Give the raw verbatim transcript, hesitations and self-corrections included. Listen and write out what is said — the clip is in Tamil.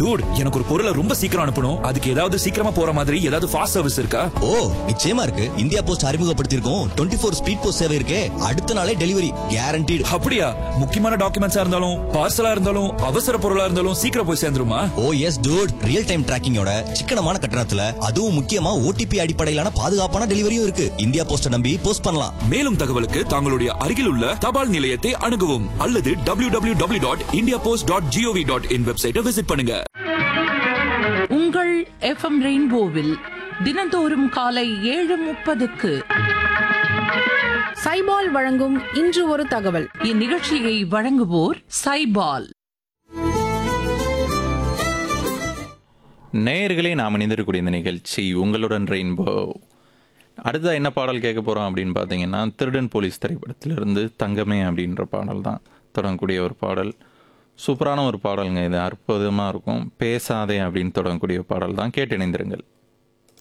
டூட், எனக்கு ஒரு பொருளை ரொம்ப சீக்கிரம் அனுப்பணும். அதுக்கு ஏதாவது சீக்கிரமா போற மாதிரி ஏதாவது ஃபாஸ்ட் சர்வீஸ் இருக்கா? ஓ, நிச்சயமா இருக்கு. India post அறிமுகப்படுத்தியிருக்கோம் twenty four speed post சேவை இருக்கே. அடுத்த நாளே டெலிவரி கேரண்டீடு. அப்படியா? முக்கியமான டாக்குமெண்ட்ஸா இருந்தாலும் பார்சலா இருந்தாலும் அவசர பொருளா இருந்தாலும் சீக்கிரம் போய் சேர்ந்துருமா? ஓ எஸ் டூட், ரியல் டைம் டிராக்கிங்கோட சிக்கனமான கட்டணத்துல, அதுவும் முக்கியமா ஓடிபி அடிப்படையிலான பாதுகாப்பான டெலிவரியும் இருக்கு. இந்தியா போஸ்ட நம்பி போஸ்ட் பண்ணலாம். மேலும் தகவலுக்கு தங்களுடைய அருகில் உள்ள தபால் நிலையத்தை அணுகவும் அல்லது W W W dot India post dot gov dot in வெப்சைட்டை விசிட் பண்ணுங்க. உங்கள் எஃப்எம் ரெயின்போவில் தினந்தோறும் காலை ஏழு முப்பதுக்கு சைபால் வழங்கும் இன்று ஒரு தகவல். இந்நிகழ்ச்சியை வழங்குவோர் சைபால். நேயர்களே, நாம் இணைந்திருக்கக்கூடிய இந்த நிகழ்ச்சி உங்களுடன் ரெயின்போ. அடுத்த என்ன பாடல் கேட்க போகிறோம் அப்படின்னு பார்த்தீங்கன்னா, திருடன் போலீஸ் திரைப்படத்திலிருந்து தங்கமே அப்படின்ற பாடல் தான் தொடங்கக்கூடிய ஒரு பாடல். சூப்பரான ஒரு பாடலுங்க. இது அற்புதமாக இருக்கும். பேசாதே அப்படின்னு தொடங்கக்கூடிய பாடல் தான். கேட்டு இணைந்திருங்கள்.